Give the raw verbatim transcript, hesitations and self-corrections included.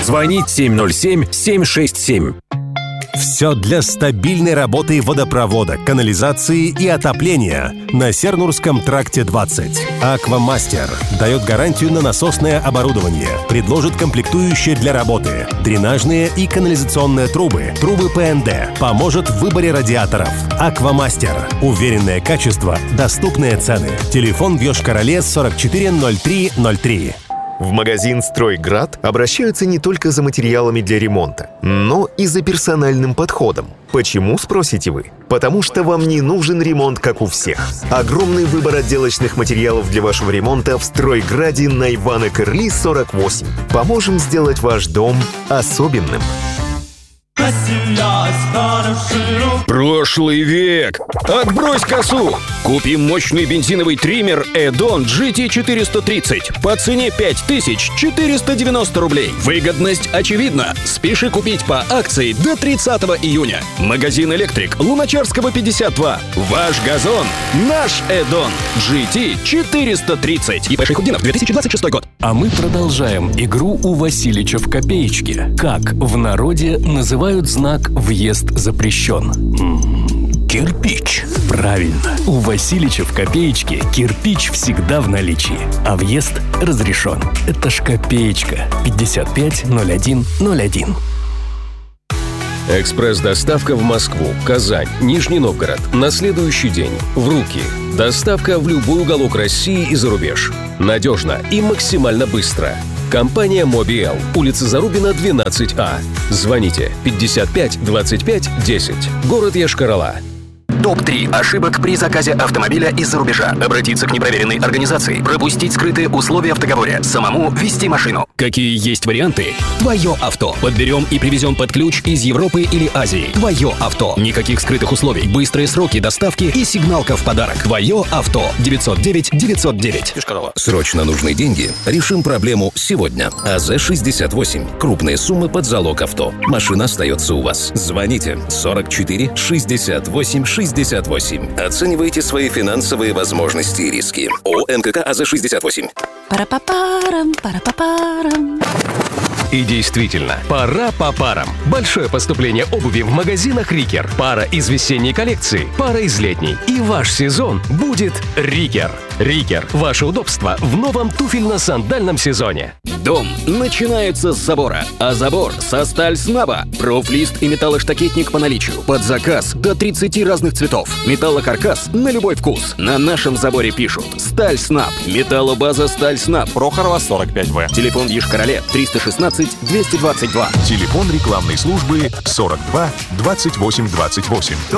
Звонить семь ноль семь семь шесть семь. Все для стабильной работы водопровода, канализации и отопления на Сернурском тракте двадцать. «Аквамастер» дает гарантию на насосное оборудование, предложит комплектующие для работы, дренажные и канализационные трубы, трубы П Н Д, поможет в выборе радиаторов. «Аквамастер» – уверенное качество, доступные цены. Телефон в Йошкар-Оле сорок четыре ноль три ноль три. В магазин «Стройград» обращаются не только за материалами для ремонта, но и за персональным подходом. Почему, спросите вы? Потому что вам не нужен ремонт, как у всех. Огромный выбор отделочных материалов для вашего ремонта в «Стройграде» на Ивана Кырли, сорок восемь. Поможем сделать ваш дом особенным. Прошлый век! Отбрось косу! Купи мощный бензиновый триммер Эдон джи ти четыреста тридцать по цене пять тысяч четыреста девяносто рублей. Выгодность очевидна. Спеши купить по акции до тридцатого июня. Магазин «Электрик», Луначарского, пятьдесят два. Ваш газон – наш Эдон джи ти четыреста тридцать. ИП Шейхутдинов, две тысячи двадцать шестой год. А мы продолжаем игру у Васильича в копеечке. Как в народе называют знак «Въезд запрещен»? М-м, кирпич. Правильно. У Васильича в копеечке кирпич всегда в наличии, а въезд разрешен. Это ж копеечка. пятьдесят пять ноль один ноль один. Экспресс-доставка в Москву, Казань, Нижний Новгород на следующий день. В руки. Доставка в любой уголок России и за рубеж. Надежно и максимально быстро. Компания Мобиэл. Улица Зарубина, двенадцать А. Звоните пятьдесят пять двадцать пять десять. Город Йошкар-Ола. топ три ошибок при заказе автомобиля из-за рубежа. Обратиться к непроверенной организации. Пропустить скрытые условия в договоре. Самому вести машину. Какие есть варианты? Твое авто. Подберем и привезем под ключ из Европы или Азии. Твое авто. Никаких скрытых условий. Быстрые сроки доставки и сигналка в подарок. Твое авто. девятьсот девять девятьсот девять. Срочно нужны деньги? Решим проблему сегодня. А З шестьдесят восемь. Крупные суммы под залог авто. Машина остается у вас. Звоните сорок четыре шестьдесят восемь шестьдесят восемь. Оценивайте свои финансовые возможности и риски. ООО НКК А З шестьдесят восемь. Пара-па-парам, пара-па-парам. И действительно, пора по парам. Большое поступление обуви в магазинах «Рикер». Пара из весенней коллекции, пара из летней. И ваш сезон будет «Рикер». «Рикер» – ваше удобство в новом туфельно-сандальном сезоне. Дом начинается с забора, а забор со сталь-снаба. Профлист и металлоштакетник по наличию. Под заказ до тридцати разных цветов. Металлокаркас на любой вкус. На нашем заборе пишут «Сталь-снаб». Металлобаза «Сталь-снаб». Прохорова, сорок пять В. Телефон в Йошкар-Оле триста шестнадцать двести двадцать два. Телефон рекламной службы сорок два двадцать восемь двадцать восемь.